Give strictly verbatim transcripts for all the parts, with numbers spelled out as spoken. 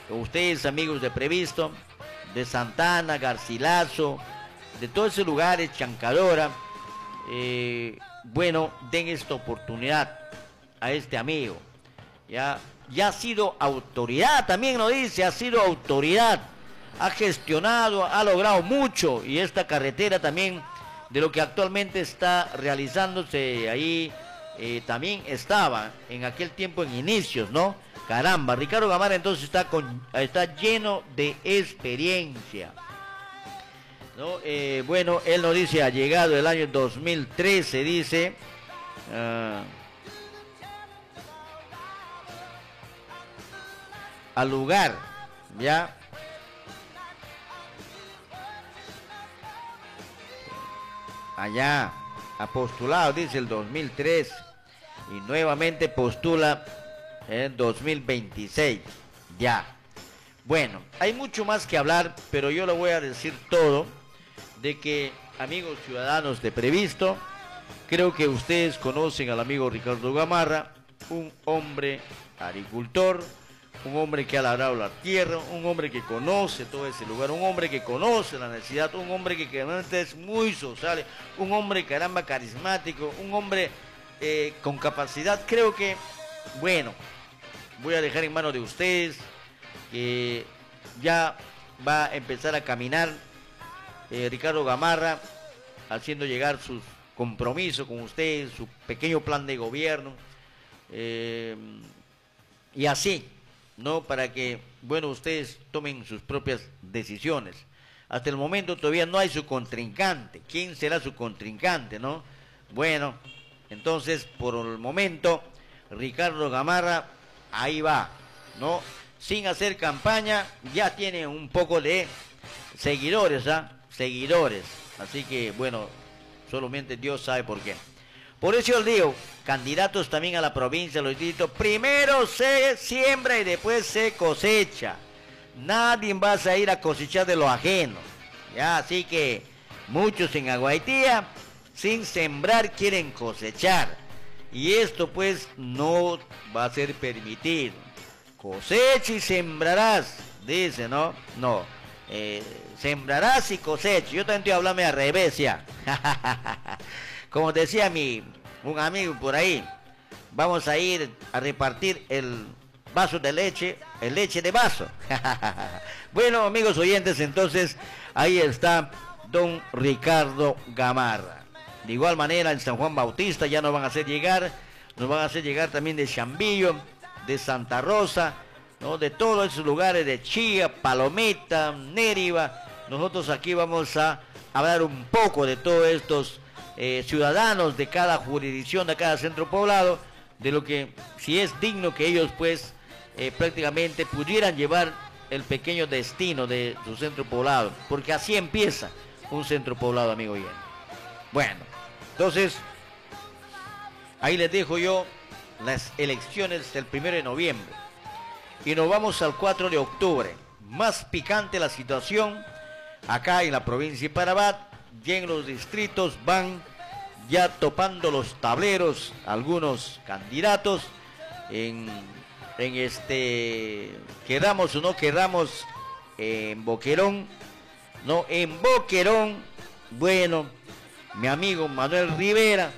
ustedes amigos de Previsto, de Santana, Garcilaso, de todos esos lugares, Chancadora, eh, bueno, den esta oportunidad a este amigo. Ya, ya ha sido autoridad, también lo dice, ha sido autoridad, ha gestionado, ha logrado mucho, y esta carretera también, de lo que actualmente está realizándose ahí, eh, también estaba en aquel tiempo en inicios, ¿no? Caramba, Ricardo Gamarra entonces está, con, está lleno de experiencia, ¿no? Eh, bueno, él nos dice, ha llegado el año dos mil trece, dice, uh, al lugar, ya, allá, ha postulado, dice el dos mil tres, y nuevamente postula en dos mil veintiséis, ya. Bueno, hay mucho más que hablar, pero yo le voy a decir todo, de que, amigos ciudadanos de Previsto, creo que ustedes conocen al amigo Ricardo Gamarra, un hombre agricultor, un hombre que ha labrado la tierra, un hombre que conoce todo ese lugar, un hombre que conoce la necesidad, un hombre que realmente es muy social, un hombre caramba carismático, un hombre eh, con capacidad. Creo que, bueno, voy a dejar en manos de ustedes, que ya va a empezar a caminar eh, Ricardo Gamarra, haciendo llegar sus compromisos con ustedes, su pequeño plan de gobierno, eh, y así, ¿no? Para que, bueno, ustedes tomen sus propias decisiones. Hasta el momento todavía no hay su contrincante. ¿Quién será su contrincante, no? Bueno, entonces, por el momento, Ricardo Gamarra, ahí va, ¿no? Sin hacer campaña, ya tiene un poco de seguidores, ¿ah? Seguidores. Así que, bueno, solamente Dios sabe por qué. Por eso yo digo, candidatos también a la provincia, los distritos, primero se siembra y después se cosecha. Nadie va a ir a cosechar de lo ajeno. Ya, así que muchos en Aguaitía, sin sembrar, quieren cosechar. Y esto pues no va a ser permitido. Cosecha y sembrarás, dice, ¿no? No, eh, sembrarás y cosecha. Yo también estoy hablando al revés ya. Como decía mi un amigo por ahí, vamos a ir a repartir el vaso de leche, el leche de vaso. Bueno, amigos oyentes, entonces ahí está don Ricardo Gamarra. De igual manera en San Juan Bautista ya nos van a hacer llegar, nos van a hacer llegar también de Chambillo, de Santa Rosa, ¿no? De todos esos lugares, de Chía, Palomita, Nériva. Nosotros aquí vamos a hablar un poco de todos estos eh, ciudadanos de cada jurisdicción, de cada centro poblado, de lo que, si es digno que ellos pues eh, prácticamente pudieran llevar el pequeño destino de su centro poblado, porque así empieza un centro poblado, amigo oyente. Bueno, entonces ahí les dejo yo las elecciones del primero de noviembre y nos vamos al cuatro de octubre. Más picante la situación acá en la provincia de Parabat, y en los distritos van ya topando los tableros algunos candidatos en, en este, queramos o no queramos, en Boquerón, no, en Boquerón, bueno, mi amigo Manuel Rivera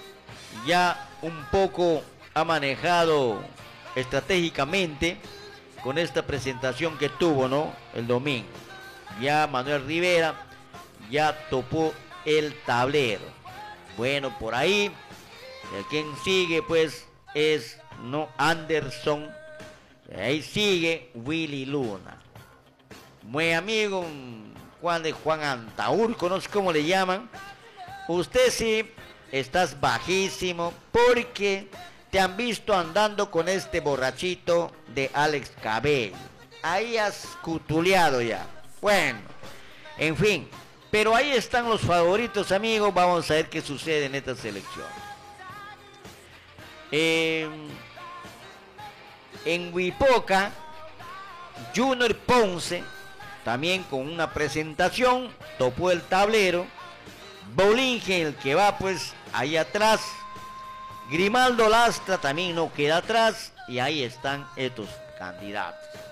ya un poco ha manejado estratégicamente con esta presentación que tuvo, ¿no? El domingo. Ya Manuel Rivera ya topó el tablero. Bueno, por ahí, el quien sigue pues es, ¿no? Anderson. Ahí sigue Willy Luna. Mi amigo Juan de Juan Antaurco, no sé cómo le llaman. Usted sí estás bajísimo porque te han visto andando con este borrachito de Alex Cabello. Ahí has cutuleado ya. Bueno, en fin, pero ahí están los favoritos, amigos. Vamos a ver qué sucede en esta selección. Eh, en Huipoca, Junior Ponce, también con una presentación, topó el tablero. Bolinge, el que va pues ahí atrás. Grimaldo Lastra también no queda atrás. Y ahí están estos candidatos.